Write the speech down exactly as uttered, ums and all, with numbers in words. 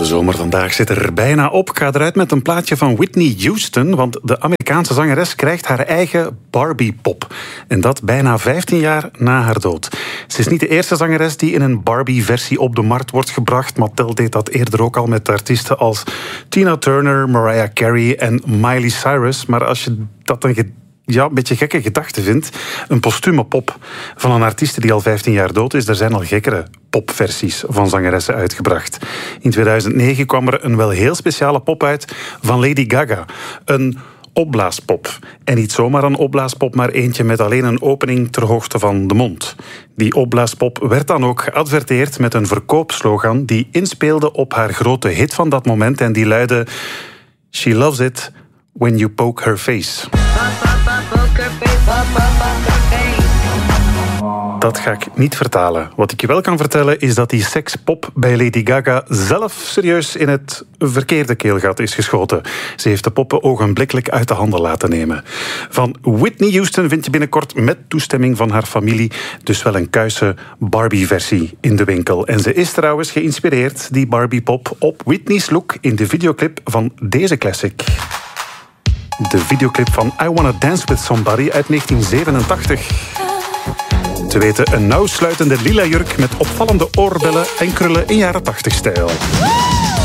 De zomer vandaag zit er bijna op. Ik ga eruit met een plaatje van Whitney Houston, want de Amerikaanse zangeres krijgt haar eigen Barbie-pop. En dat bijna vijftien jaar na haar dood. Ze is niet de eerste zangeres die in een Barbie-versie op de markt wordt gebracht. Mattel deed dat eerder ook al met artiesten als Tina Turner, Mariah Carey en Miley Cyrus. Maar als je dat een ja, een beetje gekke gedachte vindt, een postume pop van een artiest die al vijftien jaar dood is, er zijn al gekkere popversies van zangeressen uitgebracht. In tweeduizend negen kwam er een wel heel speciale pop uit van Lady Gaga. Een opblaaspop. En niet zomaar een opblaaspop, maar eentje met alleen een opening ter hoogte van de mond. Die opblaaspop werd dan ook geadverteerd met een verkoopslogan die inspeelde op haar grote hit van dat moment en die luidde: She loves it when you poke her face. Dat ga ik niet vertalen. Wat ik je wel kan vertellen is dat die sekspop bij Lady Gaga zelf serieus in het verkeerde keelgat is geschoten. Ze heeft de poppen ogenblikkelijk uit de handen laten nemen. Van Whitney Houston vind je binnenkort met toestemming van haar familie dus wel een kuise Barbie-versie in de winkel. En ze is trouwens geïnspireerd, die Barbie-pop, op Whitney's look in de videoclip van deze classic. De videoclip van I Wanna Dance With Somebody uit negentien zevenentachtig. Te weten, een nauwsluitende lila jurk met opvallende oorbellen en krullen in jaren tachtig stijl.